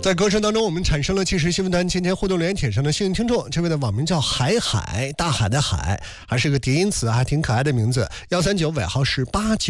在歌声当中，我们产生了即时新闻团前互动留言帖上的幸运听众，这位的网名叫海海，大海的海，还是个叠音词，还挺可爱的名字。139尾号是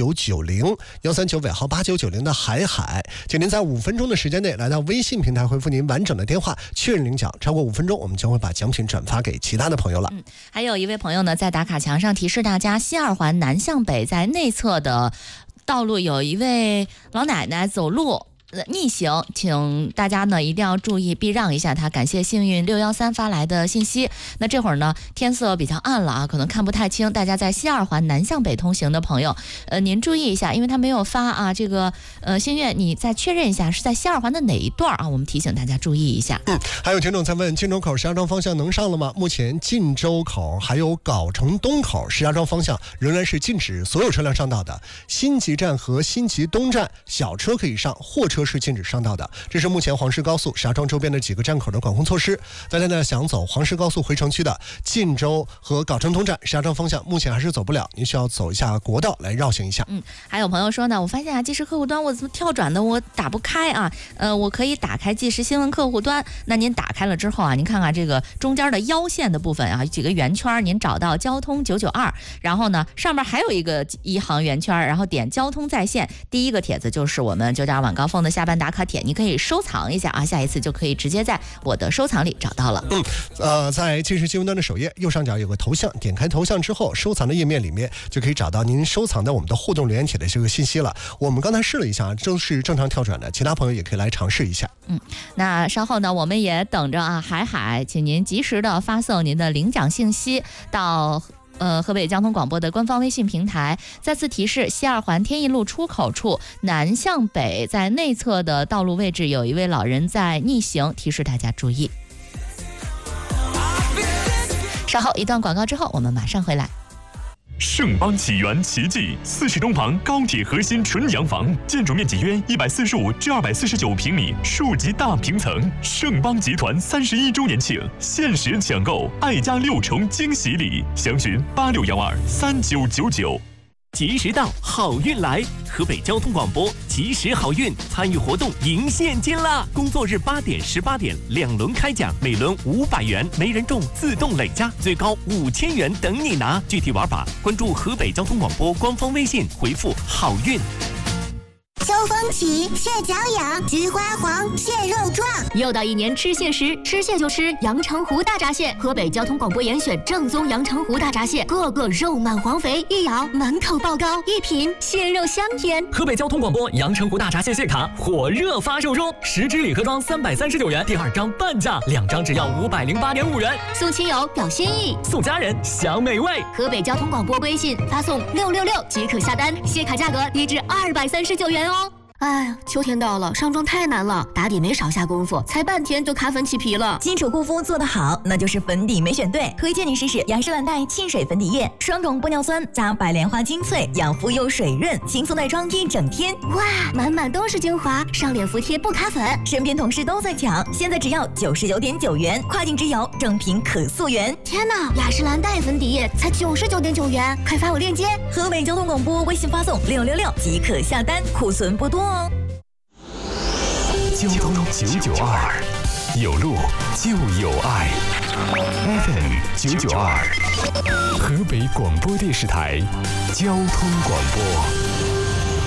8990，139尾号8990的海海，请您在5分钟的时间内来到微信平台回复您完整的电话，确认领奖。超过5分钟，我们将会把奖品转发给其他的朋友了。 还有一位朋友呢，在打卡墙上提示大家，西二环南向北在内侧的道路有一位老奶奶走路逆行，请大家呢一定要注意避让一下他。感谢幸运613发来的信息。那这会儿呢天色比较暗了啊，可能看不太清，大家在西二环南向北通行的朋友您注意一下，因为他没有发啊这个幸运你再确认一下是在西二环的哪一段啊，我们提醒大家注意一下。 还有听众在问晋州口石家庄方向能上了吗？目前晋州口还有藁城东口石家庄方向仍然是禁止所有车辆上道的，新集站和新集东站小车可以上，货车是禁止上道的。这是目前黄石高速石家庄周边的几个站口的管控措施。大家呢想走黄石高速回城区的晋州和藁城东站石家庄方向目前还是走不了，您需要走一下国道来绕行一下。 还有朋友说呢，我发现啊即时客户端我怎么跳转的我打不开啊，我可以打开即时新闻客户端。那您打开了之后啊，您看看这个中间的腰线的部分啊，几个圆圈，您找到交通992，然后呢上面还有一行圆圈，然后点交通在线，第一个帖子就是我们9点晚高峰的下班打卡帖，你可以收藏一下啊，下一次就可以直接在我的收藏里找到了。 在即时新闻端的首页右上角有个头像，点开头像之后，收藏的页面里面就可以找到您收藏的我们的互动留言帖的这个信息了。我们刚才试了一下，都是正常跳转的，其他朋友也可以来尝试一下。 那稍后呢，我们也等着啊，海海，请您及时的发送您的领奖信息到河北交通广播的官方微信平台。再次提示，西二环天意路出口处南向北在内侧的道路位置有一位老人在逆行，提示大家注意。稍后一段广告之后，我们马上回来。 盛邦启源奇迹40东旁高铁核心纯洋房，建筑面积约145至249平米，数级大平层。盛邦集团31周年庆，限时抢购爱家6重惊喜礼，详询86123999。 及时到，好运来！河北交通广播及时好运参与活动赢现金啦！工作日8点、18点2轮开奖，每轮500元，没人中自动累加，最高5000元等你拿。具体玩法关注河北交通广播官方微信，回复好运。 秋风起，蟹脚痒，菊花黄，蟹肉壮。 又到一年吃蟹时，吃蟹就吃阳澄湖大闸蟹。河北交通广播严选正宗阳澄湖大闸蟹，个个肉满黄肥，一咬满口爆膏，一品蟹肉香甜。 河北交通广播阳澄湖大闸蟹蟹卡火热发售中，10支礼盒装339元，第2张半价，2张只要508.5元。 送亲友表心意， 送家人享美味。 河北交通广播微信发送666即可下单，蟹卡价格低至239元哦。哎呀，秋天到了，上妆太难了，打底没少下功夫，才半天就卡粉起皮了。 基础护肤做得好，那就是粉底没选对。推荐你试试雅诗兰黛沁水粉底液，双种玻尿酸加白莲花精粹，养肤又水润，轻松带妆一整天。 哇，满满都是精华，上脸服帖不卡粉。 身边同事都在抢，现在只要99.9元，跨境直邮，正品可溯源。 天哪，雅诗兰黛粉底液才99.9元，快发我链接。 河北交通广播微信发送666即可下单，库存不多哦。 交通992，有路就有爱。FM 992，河北广播电视台交通广播。